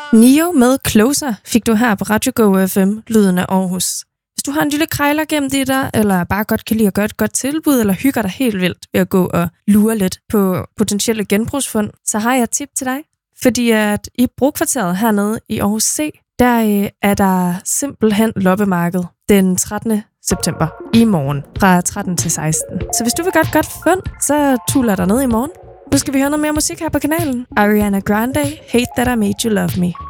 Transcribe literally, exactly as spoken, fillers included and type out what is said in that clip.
Nio med Closer fik du her på Radio Go F M, lyden af Aarhus. Hvis du har en lille krejler gennem det der, eller bare godt kan lide at gøre et godt tilbud, eller hygger dig helt vildt ved at gå og lure lidt på potentielle genbrugsfund, så har jeg et tip til dig. Fordi at i brokvarteret hernede i Aarhus C, der øh, er der simpelthen loppemarked den trettende september i morgen fra tretten til seksten. Så hvis du vil godt godt fund, så tuller der ned i morgen. Nu skal vi høre noget mere musik her på kanalen. Ariana Grande, Hate That I Made You Love Me.